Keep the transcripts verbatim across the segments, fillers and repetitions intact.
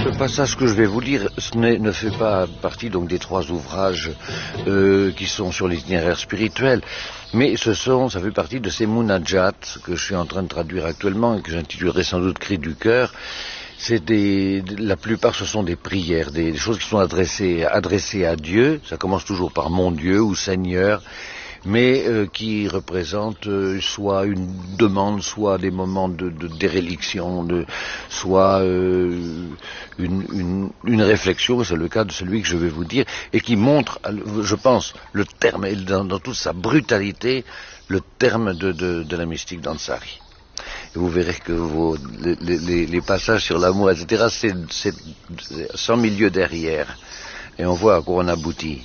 Le passage que je vais vous lire ce ne fait pas partie donc des trois ouvrages euh, qui sont sur l'itinéraire spirituel, mais ce sont, ça fait partie de ces munajat que je suis en train de traduire actuellement et que j'intitulerai sans doute Cris du cœur. C'est des, la plupart ce sont des prières, des, des choses qui sont adressées, adressées à Dieu. Ça commence toujours par mon Dieu ou Seigneur, mais euh, qui représentent euh, soit une demande, soit des moments de, de déréliction, de, soit euh, une, une, une réflexion, c'est le cas de celui que je vais vous dire, et qui montre, je pense, le terme, dans, dans toute sa brutalité, le terme de, de, de la mystique d'Ansari. Et vous verrez que vos, les, les, les passages sur l'amour, et cetera, c'est, c'est sans milieu derrière. Et on voit à quoi on aboutit.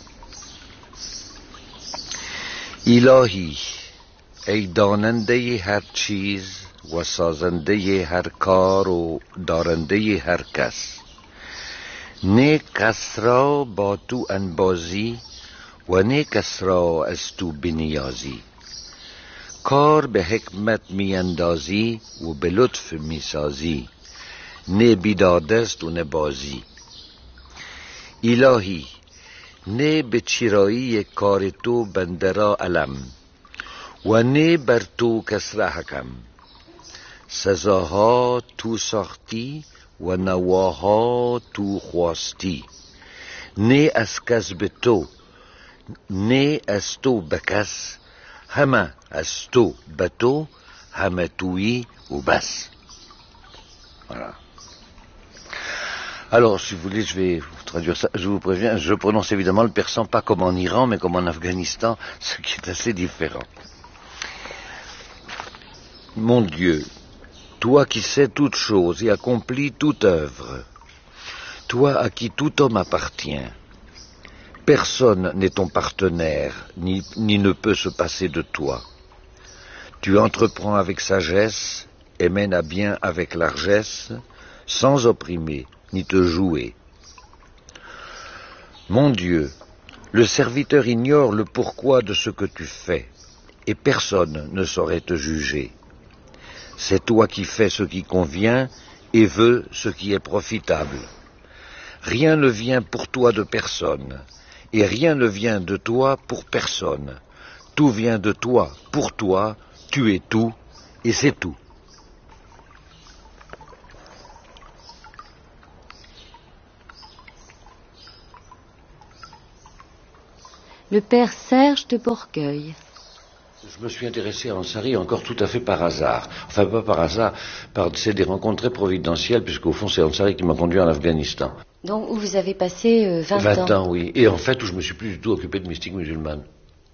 İlahi, ey danendeyi her çiz ve sazendeyi her kar و darendeyi her kes. Ne kasra ba tu enbazi و ne kasra از تو بنیازی. کار به حکمت میاندازی و به لطف میسازی. نه بیدادست و نه بازی. الهی نه به چرایی کار تو بنده را علم و نه بر تو کس را حکم. سزاها تو ساختی و نواها تو خواستی. نه از کس به تو نه از تو به کس همه از تو به تو همه تویی و بس. Voilà. Alors, si vous voulez, je vais vous traduire ça. Je vous préviens, je prononce évidemment le persan pas comme en Iran, mais comme en Afghanistan, ce qui est assez différent. Mon Dieu, toi qui sais toutes choses et accomplis toute œuvre, toi à qui tout homme appartient, personne n'est ton partenaire, ni, ni ne peut se passer de toi. Tu entreprends avec sagesse et mènes à bien avec largesse, sans opprimer ni te jouer. Mon Dieu, le serviteur ignore le pourquoi de ce que tu fais, et personne ne saurait te juger. C'est toi qui fais ce qui convient et veux ce qui est profitable. Rien ne vient pour toi de personne, et rien ne vient de toi pour personne. Tout vient de toi pour toi, tu es tout, et c'est tout. Le père Serge de Bourgueil. Je me suis intéressé à Ansari encore tout à fait par hasard. Enfin, pas par hasard, par, c'est des rencontres très providentielles, puisqu'au fond, c'est Ansari qui m'a conduit en Afghanistan. Donc, où vous avez passé euh, vingt, vingt ans. ans, oui. Et en fait, où je me suis plus du tout occupé de mystique musulmane.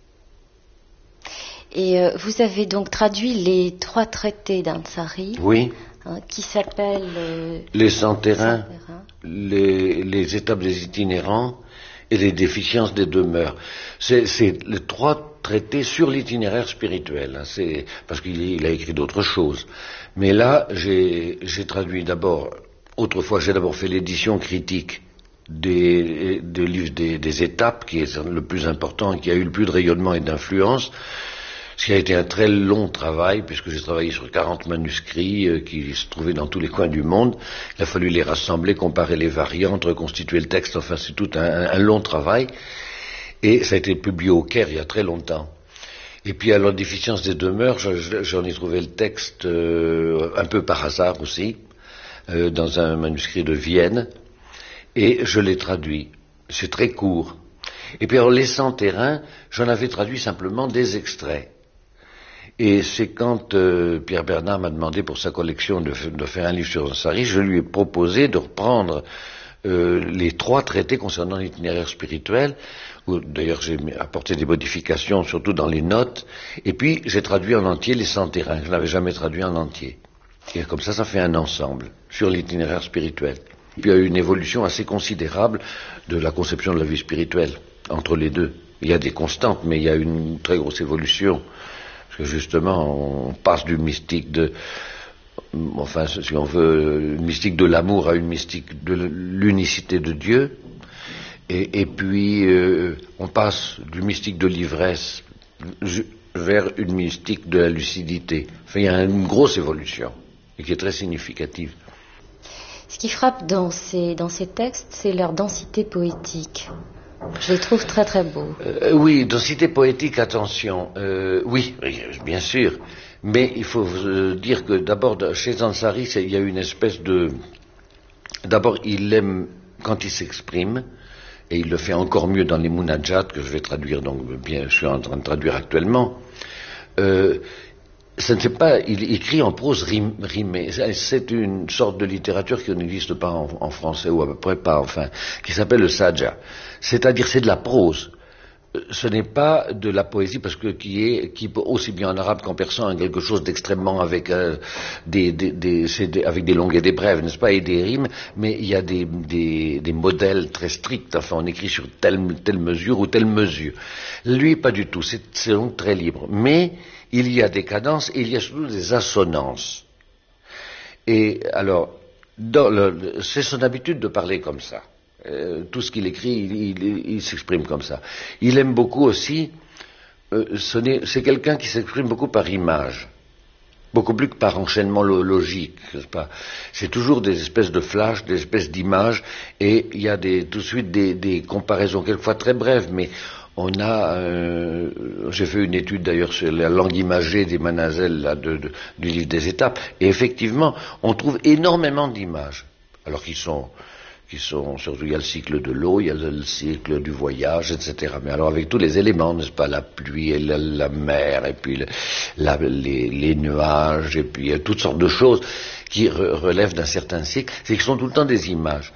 Et euh, vous avez donc traduit les trois traités d'Ansari. Oui. Hein, qui s'appellent... Euh, les cent-terrains, les, les étapes des itinérants et les déficiences des demeures. C'est, c'est les trois traités sur l'itinéraire spirituel. Hein, c'est, parce qu'il il a écrit d'autres choses. Mais là, j'ai, j'ai traduit d'abord... Autrefois, j'ai d'abord fait l'édition critique des, des livres des, des étapes, qui est le plus important et qui a eu le plus de rayonnement et d'influence. Ce qui a été un très long travail, puisque j'ai travaillé sur quarante manuscrits euh, qui se trouvaient dans tous les coins du monde. Il a fallu les rassembler, comparer les variantes, reconstituer le texte. Enfin, c'est tout un, un long travail. Et ça a été publié au Caire il y a très longtemps. Et puis, à la déficience des demeures, je, j'en ai trouvé le texte euh, un peu par hasard aussi, euh, dans un manuscrit de Vienne, et je l'ai traduit. C'est très court. Et puis, alors, les cent-terrains, j'en avais traduit simplement des extraits. Et c'est quand euh, Pierre Bernard m'a demandé pour sa collection de, de faire un livre sur Ansari, je lui ai proposé de reprendre euh, les trois traités concernant l'itinéraire spirituel, où d'ailleurs j'ai apporté des modifications, surtout dans les notes, et puis j'ai traduit en entier les cent-terrains. Je n'avais jamais traduit en entier. Et comme ça, ça fait un ensemble sur l'itinéraire spirituel. Et puis il y a eu une évolution assez considérable de la conception de la vie spirituelle entre les deux. Il y a des constantes, mais il y a une très grosse évolution. Parce que justement, on passe du mystique de, enfin, si on veut, une mystique de l'amour à une mystique de l'unicité de Dieu. Et, et puis, euh, on passe du mystique de l'ivresse vers une mystique de la lucidité. Enfin, il y a une grosse évolution, et qui est très significative. Ce qui frappe dans ces, dans ces textes, c'est leur densité poétique. Je les trouve très très beaux. Euh, oui, densité poétique, attention. Euh, oui, bien sûr. Mais il faut euh, dire que d'abord, chez Ansari, il y a une espèce de... D'abord, il aime quand il s'exprime, et il le fait encore mieux dans les Munajat, que je vais traduire, donc bien, je suis en train de traduire actuellement. Euh, ça ne fait pas, il écrit en prose rime, rimée. C'est une sorte de littérature qui n'existe pas en, en français, ou à peu près pas, enfin, qui s'appelle le Saja. C'est-à-dire, c'est de la prose. Ce n'est pas de la poésie, parce que qui est, qui aussi bien en arabe qu'en persan, a quelque chose d'extrêmement avec euh, des, des, des, des, avec des longues et des brèves, n'est-ce pas, et des rimes, mais il y a des, des, des modèles très stricts. Enfin, on écrit sur telle, telle mesure ou telle mesure. Lui, pas du tout. C'est, c'est donc très libre. Mais il y a des cadences et il y a surtout des assonances. Et alors, dans le, c'est son habitude de parler comme ça. Euh, tout ce qu'il écrit, il, il, il s'exprime comme ça. Il aime beaucoup aussi, euh, c'est, c'est quelqu'un qui s'exprime beaucoup par image, beaucoup plus que par enchaînement logique, n'est-ce pas? C'est toujours des espèces de flashs, des espèces d'images, et il y a des, tout de suite des, des comparaisons, quelquefois très brèves, mais on a, euh, j'ai fait une étude d'ailleurs sur la langue imagée des Manazelles là, de, de, du livre des étapes, et effectivement, on trouve énormément d'images, alors qu'ils sont... qui sont, surtout il y a le cycle de l'eau, il y a le, le cycle du voyage, et cetera. Mais alors avec tous les éléments, n'est-ce pas, la pluie, et la, la mer, et puis le, la, les, les nuages, et puis toutes sortes de choses qui re, relèvent d'un certain cycle, c'est qu'ils sont tout le temps des images.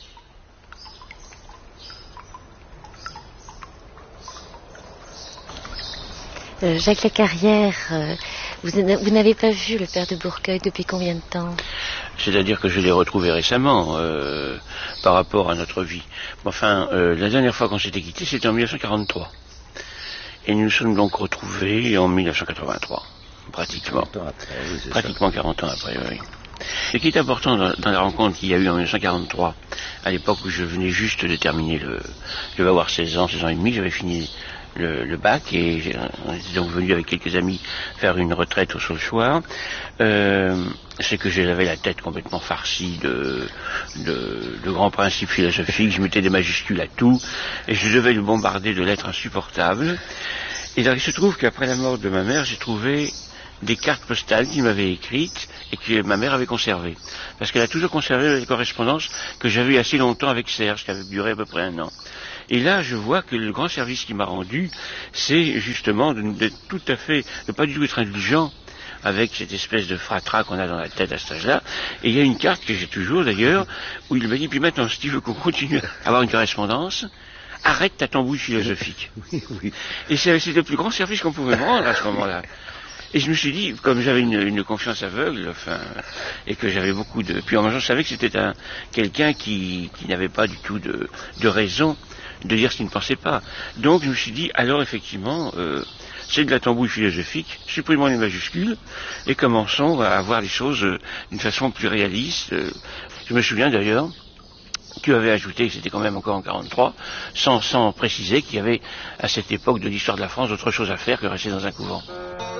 Euh, Jacques Lacarrière, euh, vous, vous n'avez pas vu le père de Bourqueuil depuis combien de temps? C'est-à-dire que je l'ai retrouvé récemment euh, par rapport à notre vie. Enfin, euh, la dernière fois qu'on s'était quitté, c'était en mille neuf cent quarante-trois. Et nous nous sommes donc retrouvés en mille neuf cent quatre-vingt-trois, pratiquement. quarante ans après, oui, c'est pratiquement ça. quarante ans après, oui. Ce qui est important dans, dans la rencontre qu'il y a eu en mille neuf cent quarante-trois, à l'époque où je venais juste de terminer le... Je vais avoir seize ans, seize ans et demi, j'avais fini le, le bac, et on était donc venu avec quelques amis faire une retraite au Saulchoir. Euh, c'est que j'avais la tête complètement farcie de, de, de grands principes philosophiques, je mettais des majuscules à tout, et je devais le bombarder de lettres insupportables. Et là, il se trouve qu'après la mort de ma mère, j'ai trouvé des cartes postales qu'il m'avait écrites et que ma mère avait conservées. Parce qu'elle a toujours conservé les correspondances que j'avais eu assez longtemps avec Serge, qui avait duré à peu près un an. Et là, je vois que le grand service qu'il m'a rendu, c'est justement de, de tout à fait, de pas du tout être indulgent avec cette espèce de fratras qu'on a dans la tête à cet âge-là. Et il y a une carte que j'ai toujours d'ailleurs, où il m'a dit, puis maintenant, si tu veux qu'on continue à avoir une correspondance, arrête ta tambouille philosophique. Oui, oui. Et c'est, c'est le plus grand service qu'on pouvait me rendre à ce moment-là. Et je me suis dit, comme j'avais une, une confiance aveugle, enfin, et que j'avais beaucoup de... Puis en même temps, je savais que c'était un, quelqu'un qui, qui n'avait pas du tout de, de raison de dire ce qu'il ne pensait pas. Donc je me suis dit, alors effectivement, euh, c'est de la tambouille philosophique, supprimons les majuscules, et commençons à voir les choses euh, d'une façon plus réaliste. Euh, je me souviens d'ailleurs, tu avais ajouté que c'était quand même encore en quarante-trois, sans, sans préciser qu'il y avait à cette époque de l'histoire de la France d'autre chose à faire que rester dans un couvent.